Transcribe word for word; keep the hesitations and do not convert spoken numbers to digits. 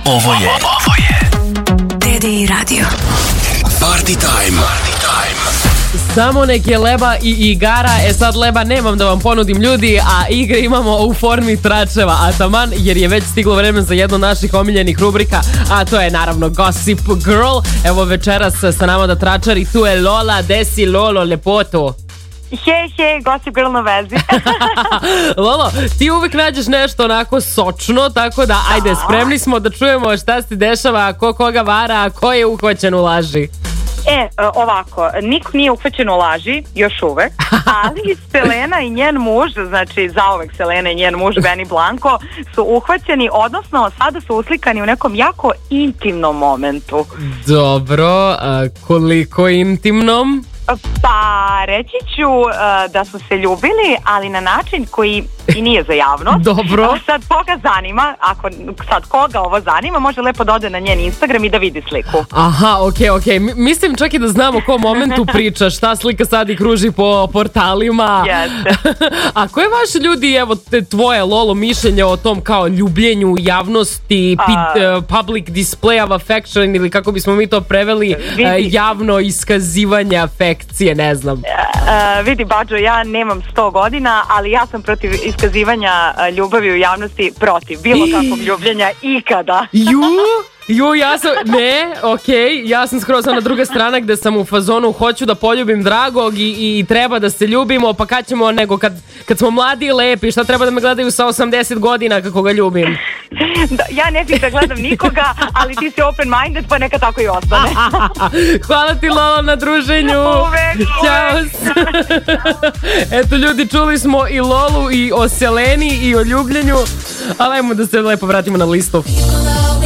Ovo je Ovo je Teddy Radio. Party time. Party time. Samo nek je leba i igara. E sad leba nemam da vam ponudim ljudi, a igre imamo u formi tračeva. A taman jer je već stiglo vreme za jednu od naših omiljenih rubrika, a to je naravno Gossip Girl. Evo večeras sa nama da tračari, tu je Lola. Desi Lolo, lepoto. Hej, hej, Gossip Girl na vezi. Lolo, ti uvijek nađeš nešto onako sočno, tako da ajde, spremni smo da čujemo šta se dešava, ko koga vara, ko je uhvaćen u laži. E, ovako, niko nije uhvaćen u laži, još uvek, ali Selena i njen muž, znači zauvek Selena i njen muž Benny Blanco su uhvaćeni, odnosno sada su uslikani u nekom jako intimnom momentu. Dobro, a koliko intimnom? Pa, reći ću uh, da su se ljubili, ali na način koji i nije za javnost. Dobro. Sad koga zanima, ako sad koga ovo zanima, može lepo da ode na njen Instagram i da vidi sliku. Aha, okej, okay, okej. Okay. Mislim čak i da znam o kom momentu pričaš, ta slika sad i kruži po portalima. Jeste. A koje vaše ljudi, evo te, tvoje Lolo mišljenje o tom kao ljubljenju javnosti, pit, uh, public display of affection ili kako bismo mi to preveli, uh, javno iskazivanje afekcije, ne znam. Uh, vidi Bađo, ja nemam sto godina, ali ja sam protiv iskazivanja uh, ljubavi u javnosti, protiv bilo kakvog ljubljenja ikada. Ju? Ju, ja sam, ne, okej, okay, ja sam skroz na druga strana gde sam u fazonu hoću da poljubim dragog i, i treba da se ljubimo, pa kad ćemo nego kad, kad smo mladi i lepi, šta treba da me gledaju sa osamdeset godina kako ga ljubim? Da, ja ne bih da gledam nikoga, ali ti si open minded, pa neka tako i ostane. Hvala ti Lolo na druženju. Uvek, Ćao. Eto ljudi, čuli smo i Lolu i o Seleni i o ljubljenju, ali ajmo da se lepo vratimo na listu.